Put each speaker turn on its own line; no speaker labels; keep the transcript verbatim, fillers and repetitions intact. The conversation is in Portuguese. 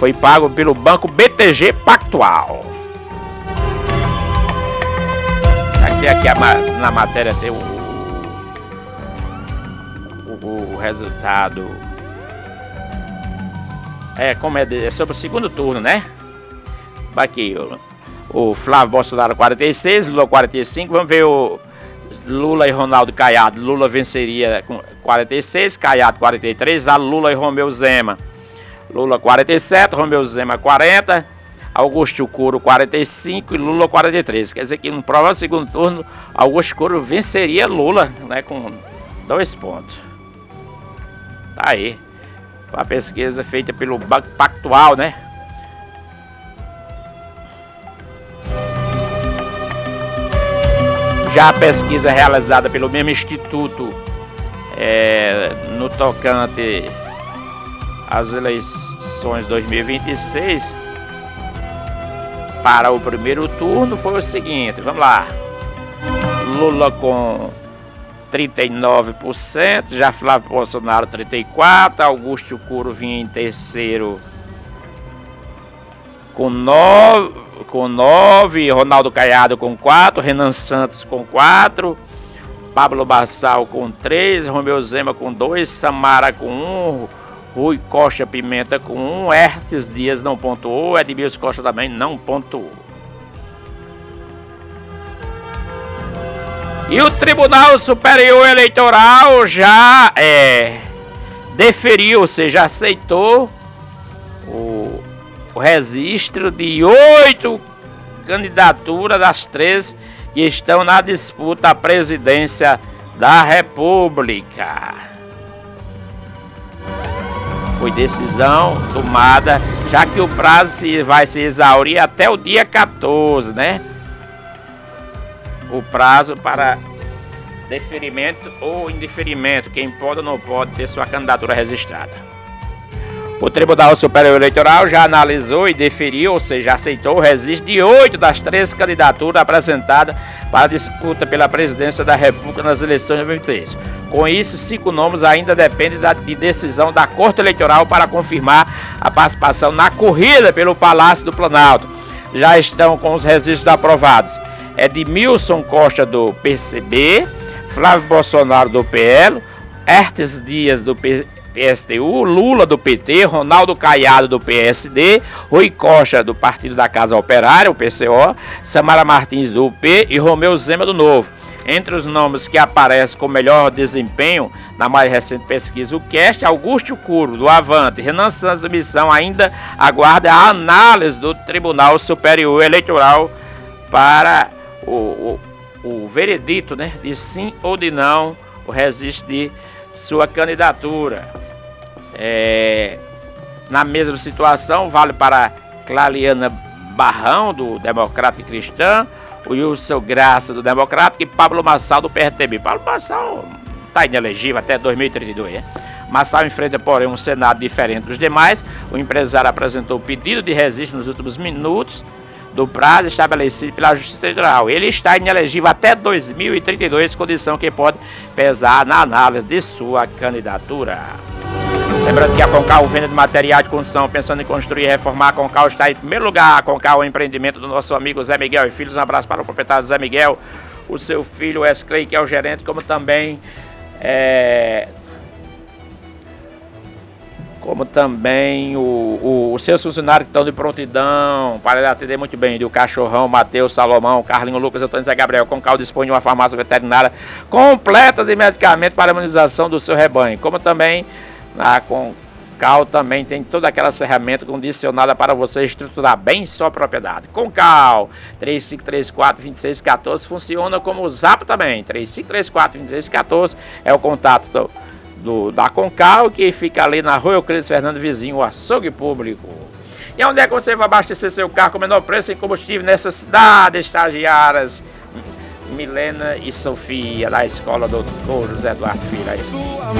foi pago pelo Banco B T G Pactual. Aqui, aqui a, na matéria tem o, o, o resultado. É, como é, de, é sobre o segundo turno, né? Aqui, o, o Flávio Bolsonaro quarenta e seis, Lula quarenta e cinco. Vamos ver o Lula e Ronaldo Caiado. Lula venceria com quarenta e seis, Caiado quarenta e três. Lá Lula e Romeu Zema. Lula quarenta e sete, Romeu Zema quarenta, Augusto Curo quarenta e cinco e Lula quarenta e três. Quer dizer que no provável segundo turno, Augusto Curo venceria Lula, né, com dois pontos. Tá aí. A pesquisa feita pelo Banco Pactual, né? Já a pesquisa realizada pelo mesmo instituto é, no tocante às eleições dois mil e vinte e seis para o primeiro turno foi o seguinte, vamos lá. Lula com trinta e nove por cento, já Flávio Bolsonaro trinta e quatro por cento, Augusto Curo vinha em terceiro com nove, com nove, Ronaldo Caiado com quatro, Renan Santos com quatro, Pablo Bassal com três, Romeu Zema com dois, Samara com um, Rui Costa Pimenta com um, Hertes Dias não pontuou, Edmilson Costa também não pontuou. E o Tribunal Superior Eleitoral já é, deferiu, ou seja, aceitou o, o registro de oito candidaturas das três que estão na disputa à presidência da República. Foi decisão tomada, já que o prazo vai se exaurir até o dia quatorze, né? O prazo para deferimento ou indeferimento, quem pode ou não pode ter sua candidatura registrada. O Tribunal Superior Eleitoral já analisou e deferiu, ou seja, aceitou o registro de oito das três candidaturas apresentadas para a disputa pela presidência da República nas eleições de dois mil e vinte e três. Com isso, cinco nomes ainda dependem da, de decisão da Corte Eleitoral para confirmar a participação na corrida pelo Palácio do Planalto. Já estão com os registros aprovados Edmilson Costa do P C B, Flávio Bolsonaro do P L, Hertes Dias do P S T U, Lula do P T, Ronaldo Caiado do P S D, Rui Costa do Partido da Casa Operária, o P C O, Samara Martins do U P e Romeu Zema do Novo. Entre os nomes que aparecem com melhor desempenho na mais recente pesquisa, o Cast, Augusto Curo do Avante, Renan Santos do Missão ainda aguarda a análise do Tribunal Superior Eleitoral para o, o, o veredito, né, de sim ou de não, o registro de sua candidatura. É, na mesma situação, vale para Claliana Barrão, do Democrata e Cristã, o Wilson Graça, do Democrata, e Pablo Massal, do P R T B. Pablo Massal está inelegível até dois mil e trinta e dois. Né? Massal enfrenta, porém, um Senado diferente dos demais. O empresário apresentou o pedido de registro nos últimos minutos do prazo estabelecido pela Justiça Eleitoral. Ele está inelegível até dois mil e trinta e dois, condição que pode pesar na análise de sua candidatura. Lembrando que a Concal venda de material de construção, pensando em construir e reformar, a Concal está em primeiro lugar. A Concal é o empreendimento do nosso amigo Zé Miguel e Filhos. Um abraço para o proprietário Zé Miguel, o seu filho Wesley, que é o gerente, como também é, como também o, o, os seus funcionários que estão de prontidão para ele atender muito bem, o Cachorrão, Matheus, Salomão, Carlinho, Lucas, Antônio Zé Gabriel. Concal dispõe de uma farmácia veterinária completa de medicamentos para a imunização do seu rebanho, como também a Concal também tem todas aquelas ferramentas condicionadas para você estruturar bem sua propriedade. Concal, três cinco três quatro, dois seis um quatro, funciona como o Zap também, três cinco três quatro, dois seis um quatro, é o contato do, do, da Concal, que fica ali na Rua Euclides Fernando, vizinho, o açougue público. E onde é que você vai abastecer seu carro com o menor preço em combustível nessa cidade, estagiárias Milena e Sofia, da Escola Doutor José Eduardo Filho?